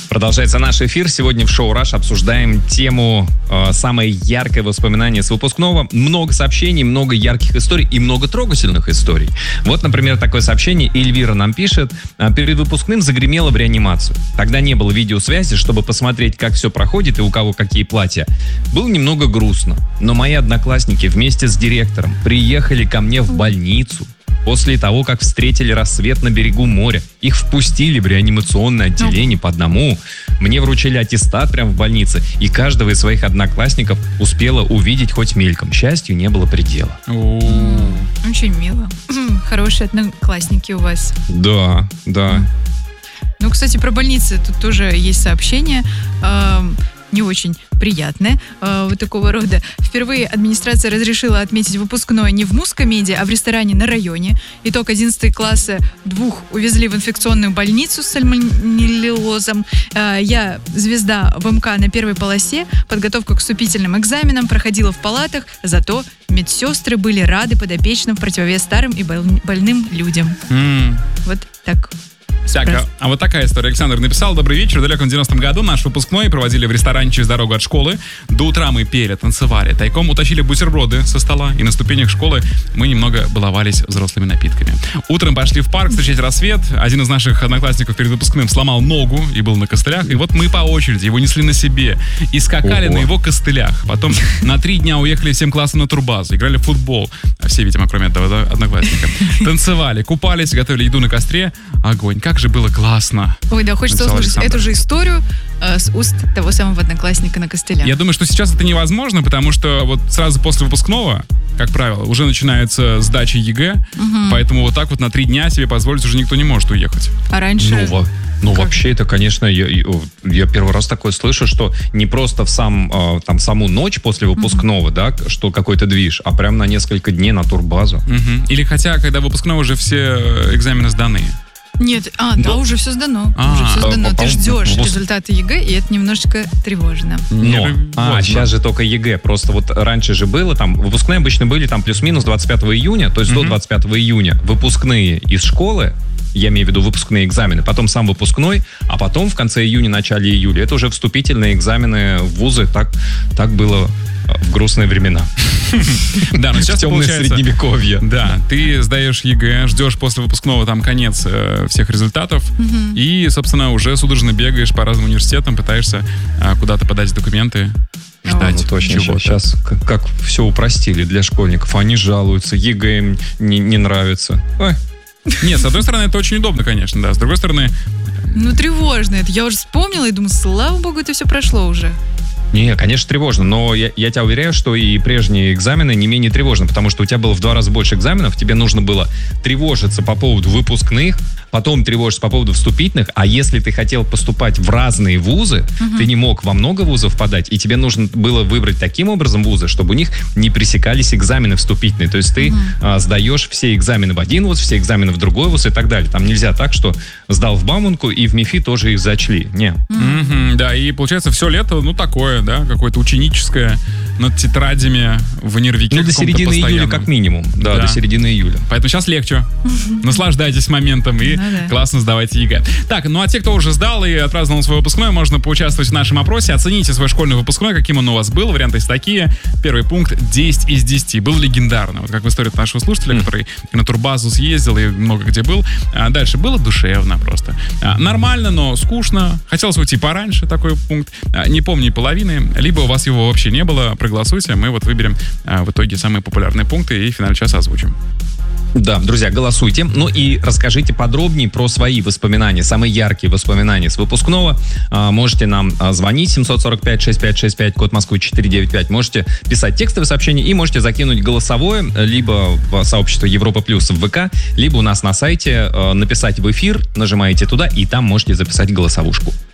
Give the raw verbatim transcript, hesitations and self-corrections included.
Продолжается наш эфир. Сегодня в шоу «Раш» обсуждаем тему э, «Самое яркое воспоминание с выпускного». Много сообщений, много ярких историй и много трогательных историй. Вот, например, такое сообщение Эльвира нам пишет. Перед выпускным загремела в реанимацию. Тогда не было видеосвязи, чтобы посмотреть, как все проходит и у кого какие платья. Было немного грустно. Но мои одноклассники вместе с директором приехали ко мне в больницу. После того, как встретили рассвет на берегу моря, их впустили в реанимационное отделение по одному. Мне вручили аттестат прямо в больнице, и каждого из своих одноклассников успела увидеть хоть мельком. Счастью не было предела. Очень мило. Хорошие одноклассники у вас. Да, да. Ну, кстати, про больницы тут тоже есть сообщение. Не очень приятное, э, вот такого рода. Впервые администрация разрешила отметить выпускной не в Мускомеде, а в ресторане на районе. Итог: одиннадцатые классы двух увезли в инфекционную больницу с сальмонеллезом. Э, я звезда в МК на первой полосе. Подготовку к вступительным экзаменам проходила в палатах, зато медсестры были рады подопечным в противовес старым и больным людям. Mm. Вот так. Так, а, а вот такая история. Александр написал: добрый вечер. В далеком девяностом году наш выпускной проводили в ресторане через дорогу от школы. До утра мы пели, танцевали. Тайком утащили бутерброды со стола. И на ступенях школы мы немного баловались взрослыми напитками. Утром пошли в парк встречать рассвет. Один из наших одноклассников перед выпускным сломал ногу и был на костылях. И вот мы по очереди его несли на себе и скакали Ого. на его костылях. Потом на три дня уехали всем классом на турбазу. Играли в футбол. Все, видимо, кроме этого, да, одноклассника. Танцевали, купались, готовили еду на костре. Огонь. Как же было классно. Ой, да, хочется услышать эту же историю э, с уст того самого одноклассника на костылях. Я думаю, что сейчас это невозможно, потому что вот сразу после выпускного, как правило, уже начинается сдача ЕГЭ, угу. Поэтому вот так вот на три дня себе позволить уже никто не может уехать. А раньше... Ну, ну вообще это, конечно, я, я первый раз такое слышу, что не просто в сам, там, саму ночь после выпускного, угу. да, что какой-то движ, а прям на несколько дней на турбазу. Угу. Или хотя, когда выпускной уже все экзамены сданы. Нет, а, да, да уже все сдано. А, уже все сдано. Ты ждешь вуз... результаты ЕГЭ, и это немножечко тревожно. Но, а, вот, сейчас да. же только ЕГЭ. Просто вот раньше же было, там, выпускные обычно были там плюс-минус двадцать пятого июня, то есть mm-hmm. до двадцать пятого июня выпускные из школы, я имею в виду выпускные экзамены, потом сам выпускной, а потом в конце июня, начале июля, это уже вступительные экзамены в вузы. Так, так было в грустные времена. Да, но сейчас темное средневековье. Да, ты сдаешь ЕГЭ, ждешь после выпускного там конец э, всех результатов, угу. и, собственно, уже судорожно бегаешь по разным университетам, пытаешься э, куда-то подать документы, ждать. Ну, точно. Чего-то. Сейчас как, как все упростили для школьников. Они жалуются, ЕГЭ им не, не нравится. Ой. Нет, с одной стороны, это очень удобно, конечно, да. С другой стороны... Ну, тревожно это. Я уже вспомнила и думаю, слава богу, это все прошло уже. Не, конечно, тревожно, но я, я тебя уверяю, что и прежние экзамены не менее тревожны, потому что у тебя было в два раза больше экзаменов, тебе нужно было тревожиться по поводу выпускных, потом тревожиться по поводу вступительных, а если ты хотел поступать в разные вузы, угу. ты не мог во много вузов подать, и тебе нужно было выбрать таким образом вузы, чтобы у них не пресекались экзамены вступительные, то есть ты угу. а, сдаешь все экзамены в один вуз, все экзамены в другой вуз и так далее. Там нельзя так, что сдал в Бауманку и в МИФИ тоже их зачли. Не. Угу, да, и получается все лето, ну, такое, да, какое-то ученическое, над тетрадями в нервике. Ну, до середины постоянном. июля как минимум. Да, да, до середины июля. Поэтому сейчас легче. Наслаждайтесь моментом и ну, да. классно сдавайте ЕГЭ. Так, ну а те, кто уже сдал и отпраздновал свой выпускной, можно поучаствовать в нашем опросе. Оцените свой школьный выпускной, каким он у вас был. Варианты есть такие. Первый пункт: десять из десяти. Был легендарно. Вот как в истории нашего слушателя, mm. который на турбазу съездил и много где был. А дальше было душевно просто. А, нормально, но скучно. Хотелось уйти пораньше, такой пункт. А, не помню половины. Либо у вас его вообще не было. Проголосуйте. Мы вот выберем а, в итоге самые популярные пункты и в финале часа озвучим. Да, друзья, голосуйте. Ну и расскажите подробнее про свои воспоминания, самые яркие воспоминания с выпускного. А, можете нам а, звонить семь сорок пять шестьдесят пять шестьдесят пять, код Москвы четыре девять пять. Можете писать текстовые сообщения и можете закинуть голосовое либо в сообщество Европа Плюс в ВК, либо у нас на сайте а, написать в эфир, нажимаете туда и там можете записать голосовушку.